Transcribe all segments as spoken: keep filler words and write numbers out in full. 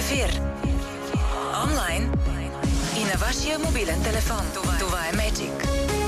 ефир. Онлайн и на вашия мобилен телефон. Това, Това е Magic.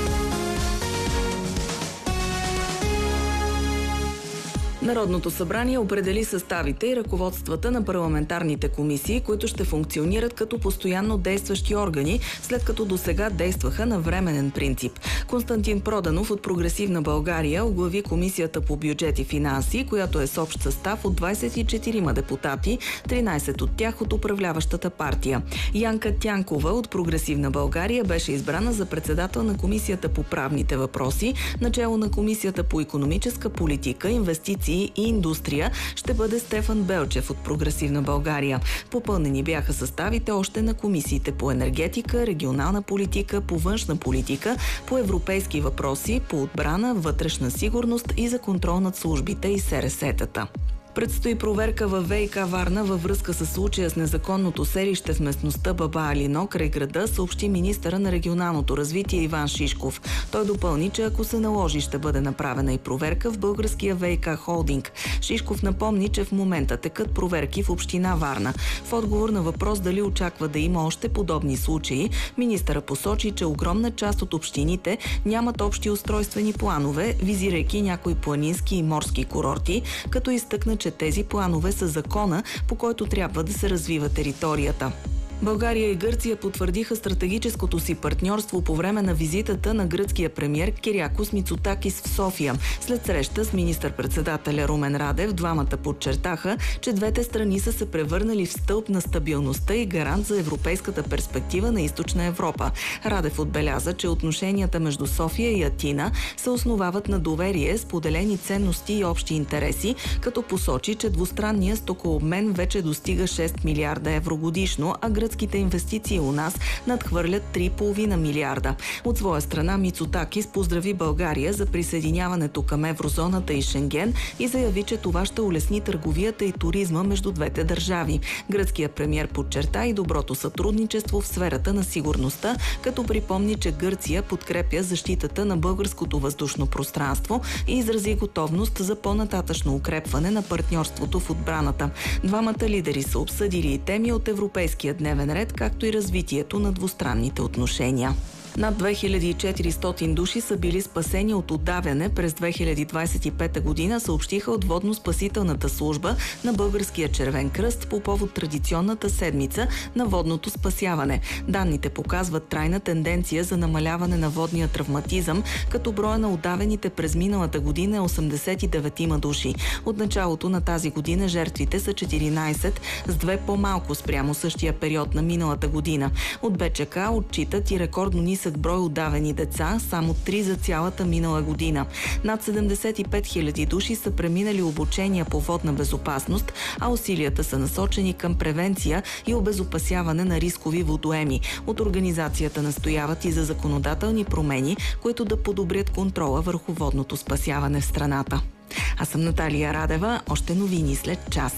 Народното събрание определи съставите и ръководствата на парламентарните комисии, които ще функционират като постоянно действащи органи, след като досега действаха на временен принцип. Константин Проданов от Прогресивна България оглави Комисията по бюджет и финанси, която е с общ състав от двадесет и четирима депутати, тринадесет от тях от управляващата партия. Янка Тянкова от Прогресивна България беше избрана за председател на Комисията по правните въпроси. Начело на Комисията по икономическа политика, инвестиции и индустрия ще бъде Стефан Белчев от Прогресивна България. Попълнени бяха съставите още на комисиите по енергетика, регионална политика, по външна политика, по европейски въпроси, по отбрана, вътрешна сигурност и за контрол над службите и СРС-тата. Предстои проверка във ВиК Варна във връзка с случая с незаконното селище в местността Баба Алино край града, съобщи министъра на регионалното развитие Иван Шишков. Той допълни, че ако се наложи, ще бъде направена и проверка в българския ВиК холдинг. Шишков напомни, че в момента текат проверки в община Варна. В отговор на въпрос дали очаква да има още подобни случаи, министъра посочи, че огромна част от общините нямат общи устройствени планове, визирайки някои планински и морски курорти, като изтъкна, че тези планове са закона, по който трябва да се развива територията. България и Гърция потвърдиха стратегическото си партньорство по време на визитата на гръцкия премиер Кириакос Мицотакис в София. След среща с министър-председателя Румен Радев, двамата подчертаха, че двете страни са се превърнали в стълб на стабилността и гарант за европейската перспектива на Източна Европа. Радев отбеляза, че отношенията между София и Атина се основават на доверие, споделени ценности и общи интереси, като посочи, че двустранният стокообмен вече достига шест милиарда евро годишно, а гръцките инвестиции у нас надхвърлят три и половина милиарда. От своя страна Мицотакис поздрави България за присъединяването към еврозоната и Шенген и заяви, че това ще улесни търговията и туризма между двете държави. Гръцкият премиер подчерта и доброто сътрудничество в сферата на сигурността, като припомни, че Гърция подкрепя защитата на българското въздушно пространство и изрази готовност за по-нататъчно укрепване на партньорството в отбраната. Двамата лидери са обсъдили и теми от европейския дневен ред, както и развитието на двустранните отношения. Над две хиляди и четиристотин души са били спасени от удавяне през две хиляди двадесет и пета година, съобщиха от водно-спасителната служба на Българския червен кръст по повод традиционната седмица на водното спасяване. Данните показват трайна тенденция за намаляване на водния травматизъм, като броя на удавените през миналата година е осемдесет и девет души. От началото на тази година жертвите са четиринадесет, с две по-малко спрямо същия период на миналата година. От БЧК отчитат и рекордно нисък брой удавени деца, само три за цялата минала година. Над седемдесет и пет хиляди души са преминали обучения по водна безопасност, а усилията са насочени към превенция и обезопасяване на рискови водоеми. От организацията настояват и за законодателни промени, които да подобрят контрола върху водното спасяване в страната. Аз съм Наталия Радева, още новини след час.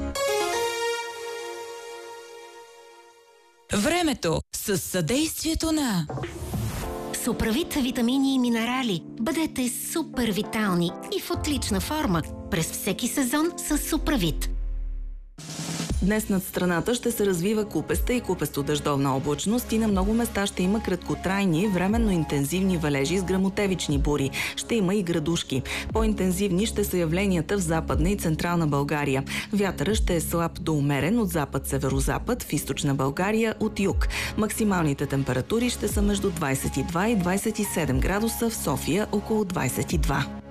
Времето с съдействието на Суправит витамини и минерали. Бъдете супер витални и в отлична форма през всеки сезон с Суправит. Днес над страната ще се развива купеста и купесто-дъждовна облачност и на много места ще има краткотрайни, временно интензивни валежи с гръмотевични бури. Ще има и градушки. По-интензивни ще са явленията в Западна и Централна България. Вятъра ще е слаб до умерен от запад-северозапад, в Източна България от юг. Максималните температури ще са между двадесет и два и двадесет и седем градуса, в София около двадесет и два.